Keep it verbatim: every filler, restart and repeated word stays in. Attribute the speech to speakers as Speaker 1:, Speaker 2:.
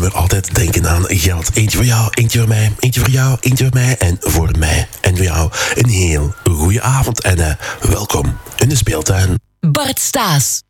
Speaker 1: nummer altijd denken aan geld. Eentje voor jou, eentje voor mij, eentje voor jou, eentje voor mij en voor mij. En voor jou een heel goede avond en uh, welkom in de speeltuin.
Speaker 2: Bart Staes.